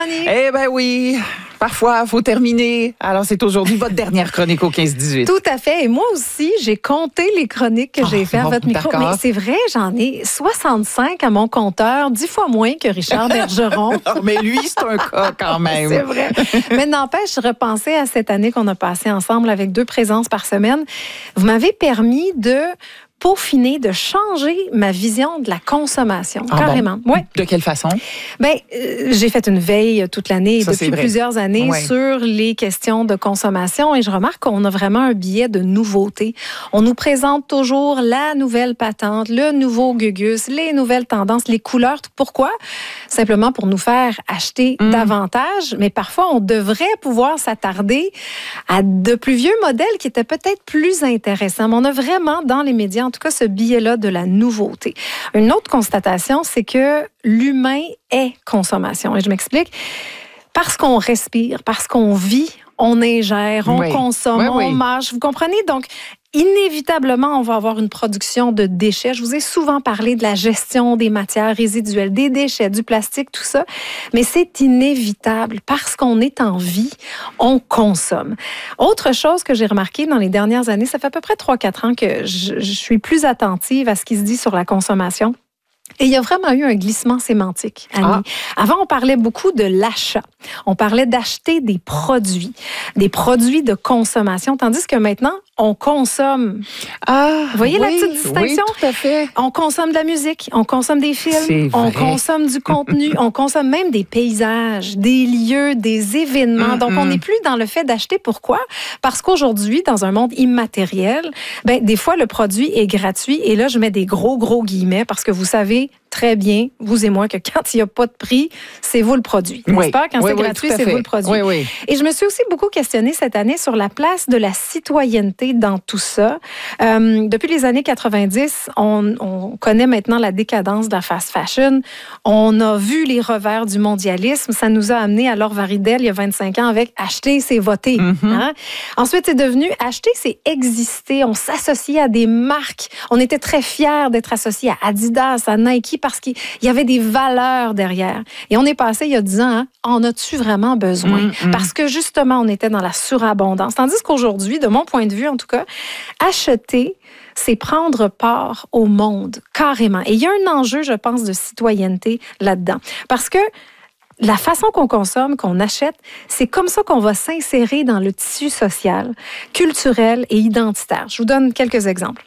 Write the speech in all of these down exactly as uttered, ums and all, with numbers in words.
Eh bien oui, parfois, il faut terminer. Alors, c'est aujourd'hui votre dernière chronique au quinze dix-huit. Tout à fait. Et moi aussi, j'ai compté les chroniques que j'ai oh, faites à bon, votre micro. d'accord. Mais c'est vrai, j'en ai soixante-cinq à mon compteur, dix fois moins que Richard Bergeron. Non, mais lui, c'est un cas quand même. C'est vrai. Mais n'empêche, je repensais à cette année qu'on a passée ensemble avec deux présences par semaine. Vous m'avez permis de peaufiner, de changer ma vision de la consommation, Ah carrément. bon? Ouais. De quelle façon? Ben, euh, j'ai fait une veille toute l'année, Ça, depuis c'est vrai. plusieurs années, Ouais. sur les questions de consommation, et je remarque qu'on a vraiment un billet de nouveauté. On nous présente toujours la nouvelle patente, le nouveau gugus, les nouvelles tendances, les couleurs. Pourquoi? Simplement pour nous faire acheter Mm. davantage, mais parfois on devrait pouvoir s'attarder à de plus vieux modèles qui étaient peut-être plus intéressants. Mais on a vraiment dans les médias, en tout cas, ce billet-là de la nouveauté. Une autre constatation, c'est que l'humain est consommation. Et je m'explique. Parce qu'on respire, parce qu'on vit, on ingère, on Oui. consomme, Oui, on oui. mange. Vous comprenez? Donc, inévitablement, on va avoir une production de déchets. Je vous ai souvent parlé de la gestion des matières résiduelles, des déchets, du plastique, tout ça. Mais c'est inévitable. Parce qu'on est en vie, on consomme. Autre chose que j'ai remarqué dans les dernières années, ça fait à peu près trois quatre ans que je, je suis plus attentive à ce qui se dit sur la consommation. Et il y a vraiment eu un glissement sémantique, Annie. Ah. Avant, on parlait beaucoup de l'achat. On parlait d'acheter des produits, des produits de consommation, tandis que maintenant, on consomme. Ah, Vous voyez la oui, petite distinction? Oui, tout à fait. On consomme de la musique, on consomme des C'est films, on vrai. consomme du contenu, on consomme même des paysages, des lieux, des événements. Mm-mm. Donc, on n'est plus dans le fait d'acheter. Pourquoi? Parce qu'aujourd'hui, dans un monde immatériel, ben, des fois, le produit est gratuit. Et là, je mets des gros, gros guillemets parce que vous savez très bien, vous et moi, que quand il n'y a pas de prix, c'est vous le produit. N'est-ce Oui. pas? Quand Oui, c'est oui, gratuit, tout à c'est fait. vous le produit. Oui, oui. Et je me suis aussi beaucoup questionnée cette année sur la place de la citoyenneté dans tout ça. Euh, depuis les années quatre-vingt-dix, on, on connaît maintenant la décadence de la fast fashion. On a vu les revers du mondialisme. Ça nous a amené à Laure Varidel, il y a vingt-cinq ans, avec « acheter, c'est voter Mm-hmm. hein? Ensuite, c'est devenu « acheter, c'est exister ». On s'associait à des marques. On était très fiers d'être associés à Adidas, à Nike, parce qu'il y avait des valeurs derrière. Et on est passé il y a dix ans, hein, en as-tu vraiment besoin? Mm-hmm. Parce que justement, on était dans la surabondance. Tandis qu'aujourd'hui, de mon point de vue en tout cas, acheter, c'est prendre part au monde, carrément. Et il y a un enjeu, je pense, de citoyenneté là-dedans. Parce que la façon qu'on consomme, qu'on achète, c'est comme ça qu'on va s'insérer dans le tissu social, culturel et identitaire. Je vous donne quelques exemples.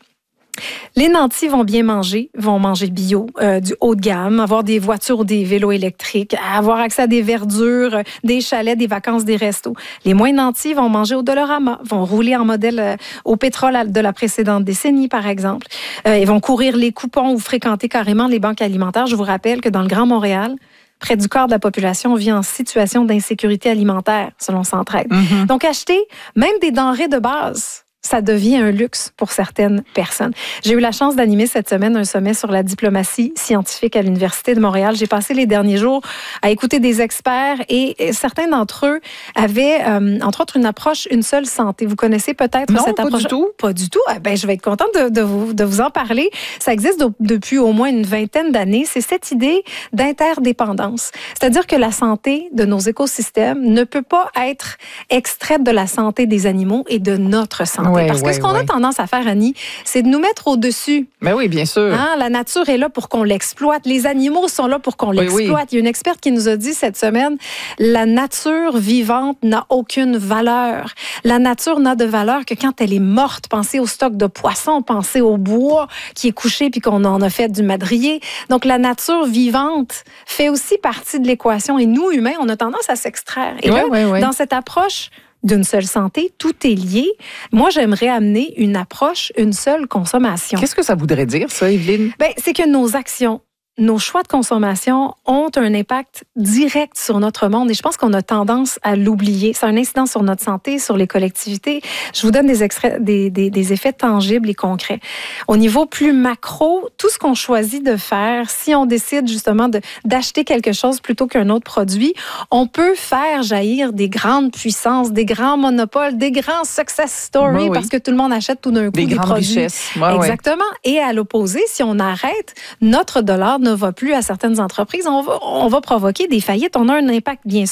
Les nantis vont bien manger, vont manger bio, euh, du haut de gamme, avoir des voitures ou des vélos électriques, avoir accès à des verdures, euh, des chalets, des vacances, des restos. Les moins nantis vont manger au Dollarama, vont rouler en modèle euh, au pétrole de la précédente décennie, par exemple. Euh, ils vont courir les coupons ou fréquenter carrément les banques alimentaires. Je vous rappelle que dans le Grand Montréal, près du quart de la population vit en situation d'insécurité alimentaire, selon Centraide. Mm-hmm. Donc, acheter même des denrées de base, ça devient un luxe pour certaines personnes. J'ai eu la chance d'animer cette semaine un sommet sur la diplomatie scientifique à l'Université de Montréal. J'ai passé les derniers jours à écouter des experts et certains d'entre eux avaient, euh, entre autres, une approche une seule santé. Vous connaissez peut-être Non, cette pas approche? du tout. Pas du tout. Eh ben, je vais être contente de, de, vous, de vous en parler. Ça existe de, depuis au moins une vingtaine d'années. C'est cette idée d'interdépendance. C'est-à-dire que la santé de nos écosystèmes ne peut pas être extraite de la santé des animaux et de notre santé. Ouais, Parce que ouais, ce qu'on ouais. a tendance à faire, Annie, c'est de nous mettre au-dessus. Ben oui, bien sûr. Hein? La nature est là pour qu'on l'exploite. Les animaux sont là pour qu'on Oui, l'exploite. oui. Il y a une experte qui nous a dit cette semaine, la nature vivante n'a aucune valeur. La nature n'a de valeur que quand elle est morte. Pensez au stock de poissons, pensez au bois qui est couché puis qu'on en a fait du madrier. Donc, la nature vivante fait aussi partie de l'équation. Et nous, humains, on a tendance à s'extraire. Et Ouais, là, ouais, ouais. dans cette approche d'une seule santé, tout est lié. Moi, j'aimerais amener une approche, une seule consommation. Qu'est-ce que ça voudrait dire, ça, Evelyne? Ben, c'est que nos actions, nos choix de consommation ont un impact direct sur notre monde et je pense qu'on a tendance à l'oublier. Ça a un incident sur notre santé, sur les collectivités. Je vous donne des, extraits, des, des, des effets tangibles et concrets. Au niveau plus macro, tout ce qu'on choisit de faire, si on décide justement de, d'acheter quelque chose plutôt qu'un autre produit, on peut faire jaillir des grandes puissances, des grands monopoles, des grands success stories Ben oui. parce que tout le monde achète tout d'un coup Des des, grandes produits. richesses. Ouais, ouais. Exactement. Et à l'opposé, si on arrête, notre dollar ne va plus à certaines entreprises, on va, on va provoquer des faillites. On a un impact, bien sûr,